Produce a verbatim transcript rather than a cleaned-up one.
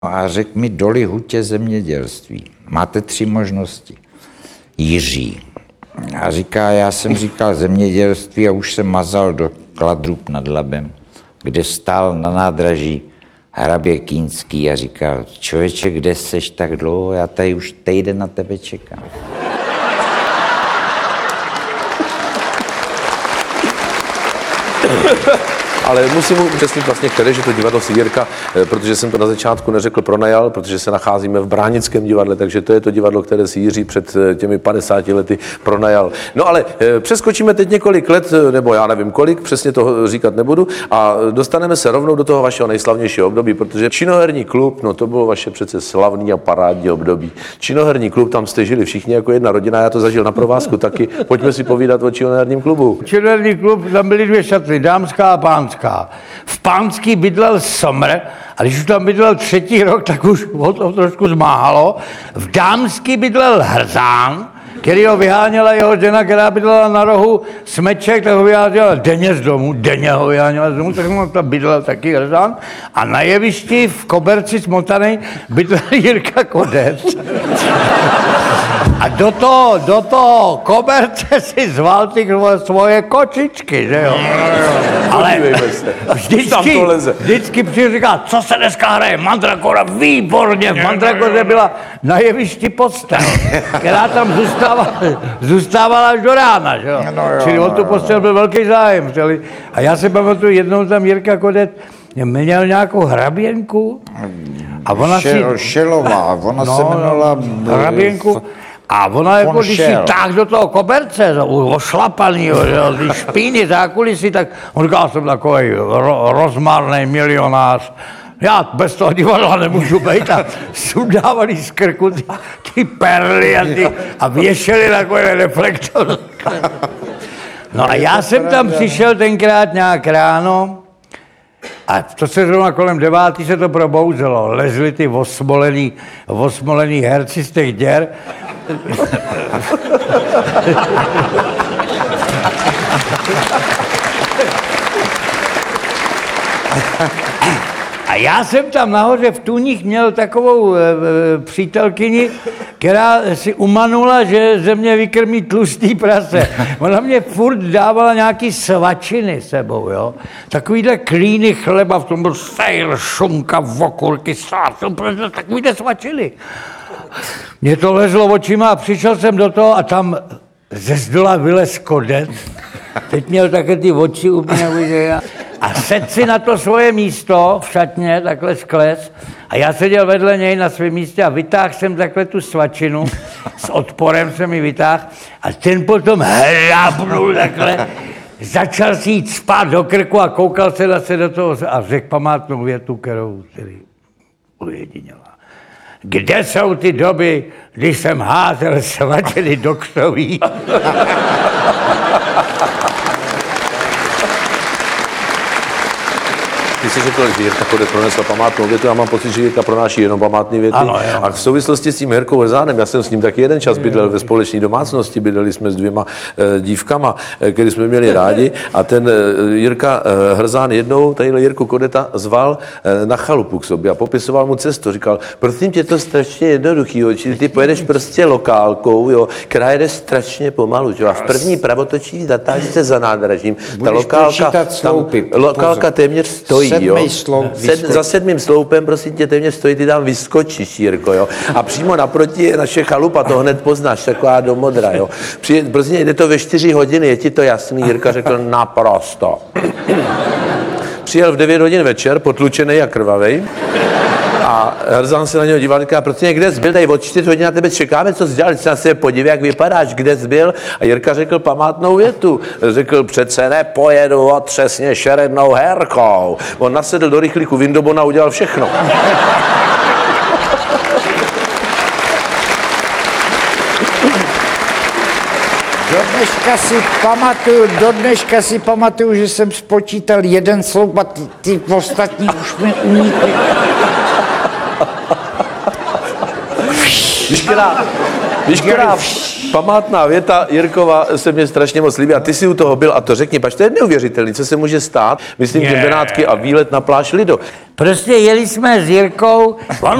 A řekl mi Doli Hutě zemědělství. Máte tři možnosti. Jiří. A říká, já jsem říkal zemědělství a už jsem mazal do Kladrub nad Labem, kde stál na nádraží hrabě Kýnský a říkal, člověče, kde seš tak dlouho, já tady už týden na tebe čekám. Ale musím mu upřesnit vlastně, které, že to divadlo si Jirka, protože jsem to na začátku neřekl, pronajal, protože se nacházíme v Bránickém divadle, takže to je to divadlo, které si Jiří před těmi padesáti lety pronajal. No ale přeskočíme teď několik let, nebo já nevím kolik, přesně to říkat nebudu, a dostaneme se rovnou do toho vašeho nejslavnějšího období, protože Činoherní klub, no to bylo vaše přece slavný a parádní období. Činoherní klub, tam jste žili všichni jako jedna rodina, já to zažil na provázku taky. Pojďme si povídat o Činoherním klubu. Činoherní klub, tam byly dvě šatny, dámská a pánská. V pánský bydlel Somr a když už tam bydlel třetí rok, tak už ho to trošku zmáhalo. V dámský bydlel Hrzán, který ho vyháněla jeho žena, která bydlela na rohu Smeček, tak ho vyháněla denně z domu, denně ho vyháněla z domu, tak mu tam bydlel taky Hrzán. A na jevišti v koberci smotanej bydlel Jirka Kodec. A do toho, do toho koberce si zval ty svoje kočičky, že jo? Ale vždycky, vždycky přijde říká, co se dneska hraje? Mandragora, výborně, v Mandragoře byla na jevišti postel, která tam zůstávala, zůstávala až do rána, že jo? Čili o tu postel byl velký zájem. A já se pamatuju, jednou tam Jirka Kodec měl nějakou hraběnku a ona si... Šelová, ona no, se jmenovala... Hraběnku. A ona jako, když si táhl do toho koberce, ošlapanýho, ty špíny, zákulisí, tak on říkal, jsem takový ro, rozmarný milionář. Já bez toho divadla nemůžu být a sundávali z krku ty, ty perly a, ty, a věšeli takový reflektor. No a já jsem tam přišel tenkrát nějak ráno a to se zrovna kolem devátý se to probouzelo. Lezli ty osmolený, osmolený herci z těch děr. A já jsem tam nahoře v Tůních měl takovou e, e, přítelkyni, která si umanula, že ze mě vykrmí tlustý prase. Ona mě furt dávala nějaký svačiny sebou, jo. Takovýhle klíny chleba, v tom byl sejl, šunka, okurky, sás, takovýhle svačiny. Mně to lezlo očima a přišel jsem do toho a tam ze zdola vylez Kodec. Teď měl také ty oči úplně vidět. A sedl si na to svoje místo v šatně, takhle skles. A já seděl vedle něj na svém místě a vytáhl jsem takhle tu svačinu. S odporem jsem ji vytáhl. A ten potom hrabnul takhle. Začal si jít spát do krku a koukal se zase do toho a řekl památnou větu, kterou tedy ujediněla. Kde jsou ty doby, když jsem házel svačiny do křoví? Ty jsi řekl, že Jirka Kodec pronesla památnou větu, já mám pocit, že Jirka pronáší jenom památné věty. Ano, a v souvislosti s tím Jirkou Hrzánem, já jsem s ním taky jeden čas bydlel ve společné domácnosti, bydleli jsme s dvěma e, dívkama, e, které jsme měli rádi, a ten e, Jirka e, Hrzán jednou tadyhle Jirku Kodeta zval e, na chalupu k sobě a popisoval mu cestu. Říkal, prosím tě, to strašně jednoduchý, jo, čili ty pojedeš prostě lokálkou, jo, která jede strašně pomalu, jo, a v první pravotočí zatáčce za nádražím. Ta lokálka, tam, lokálka téměř stojí. Sloup, Sed, za sedmým sloupem, prosím tě, téměř stojí, ty tam vyskočíš, Jirko, jo. A přímo naproti je naše chalupa, to hned poznáš, taková do modra, jo. Přijde, prosím, jde to ve čtyři hodiny, je ti to jasný? Jirka řekl, naprosto. Přijel v devět hodin večer, potlučený a krvavej. A Hrzán se na něho díval, říká, prostě kde jsi byl, tady od čtyři hodin na tebe čekáme, co jsi dělal, se na sebe podívej, jak vypadáš, kde jsi byl. A Jirka řekl památnou větu, řekl, přece nepojedu otřesně šerednou herkou. On nasedl do rychlíku Windobona a udělal všechno. Do dneška si pamatuju, do dneška si pamatuju, že jsem spočítal jeden sloup a ty, ty ostatní už mi unikly. Víš, která, víš, která, Památná věta Jirkova se mě strašně moc líbí a ty si u toho byl a to řekni, pač to je neuvěřitelný, co se může stát. Myslím, že Je. Benátky a výlet na pláž Lido. Prostě jeli jsme s Jirkou, on